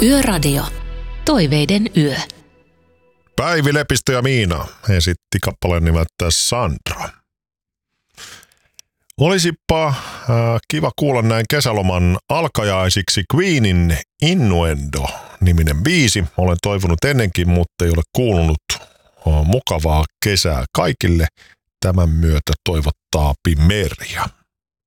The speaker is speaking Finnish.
Yöradio. Toiveiden yö. Päivi Lepistö ja Miina esitti kappaleen nimeltä Sandra. Olisipa kiva kuulla näin kesäloman alkajaisiksi Queenin Innuendo-niminen biisi. Olen toivonut ennenkin, mutta ei ole kuulunut. Mukavaa kesää kaikille. Tämän myötä toivottaa Pimeria.